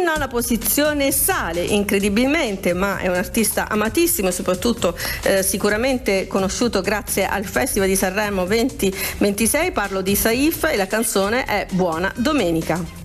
nona posizione sale incredibilmente, ma è un artista amatissimo e soprattutto sicuramente conosciuto grazie al Festival di Sanremo 2026. Parlo di Saif e la canzone è Buona Domenica.